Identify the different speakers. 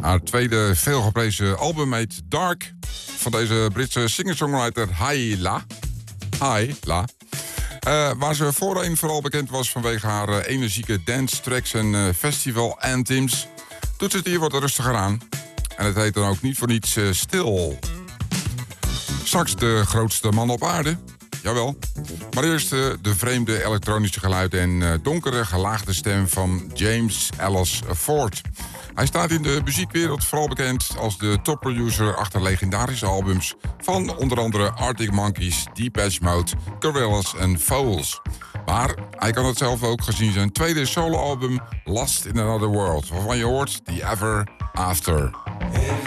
Speaker 1: Haar tweede veelgeprezen album heet Dark, van deze Britse singer-songwriter Hayla. Waar ze voorheen vooral bekend was vanwege haar energieke dance tracks en festival anthems, doet ze het hier wat rustiger aan. En het heet dan ook niet voor niets stil. Straks de grootste man op aarde. Jawel. Maar eerst de vreemde elektronische geluiden en donkere gelaagde stem van James Ellis Ford. Hij staat in de muziekwereld vooral bekend als de topproducer achter legendarische albums van onder andere Arctic Monkeys, Depeche Mode, Gorillaz en Foals. Maar hij kan het zelf ook gezien zijn tweede soloalbum Lost in Another World, waarvan je hoort The Ever After.